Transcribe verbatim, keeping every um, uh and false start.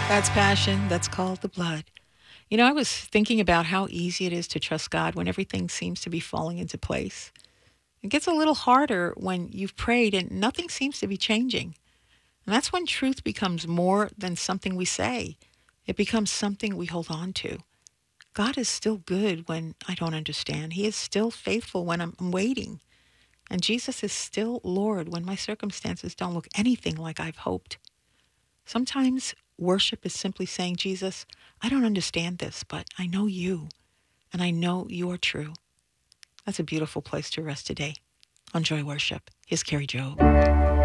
That's passion. That's called the blood. You know, I was thinking about how easy it is to trust God when everything seems to be falling into place. It gets a little harder when you've prayed and nothing seems to be changing. And that's when truth becomes more than something we say. It becomes something we hold on to. God is still good when I don't understand. He is still faithful when I'm waiting. And Jesus is still Lord when my circumstances don't look anything like I've hoped. Sometimes worship is simply saying, Jesus, I don't understand this, but I know you, and I know you're true. That's a beautiful place to rest today. On Joy Worship. Here's Carrie Joe.